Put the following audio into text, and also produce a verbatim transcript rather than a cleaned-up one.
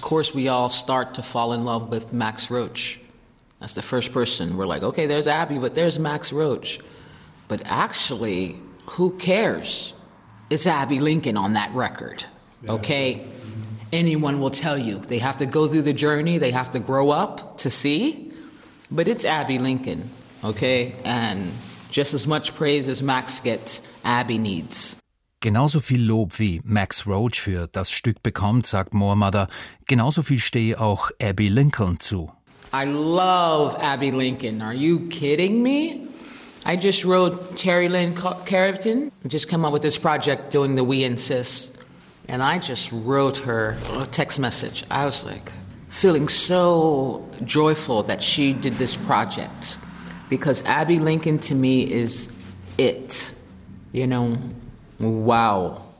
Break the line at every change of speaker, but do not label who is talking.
course, we all start to fall in love with Max Roach. That's the first person. We're like, okay, there's Abby, but there's Max Roach. But actually, who cares? It's Abby Lincoln on that record, okay? Anyone will tell you. They have to go through the journey. They have to grow up to see. But it's Abby Lincoln, okay? And just as much praise as Max gets, Abby needs.
Genauso viel Lob wie Max Roach für das Stück bekommt, sagt Moor Mother, genauso viel stehe auch Abby Lincoln zu.
I love Abby Lincoln. Are you kidding me? I just wrote Terry Lynn Carrington, just come up with this project doing the We Insist. And I just wrote her a text message. I was like feeling so joyful that she did this project. Because Abby Lincoln to me is it. You know, wow.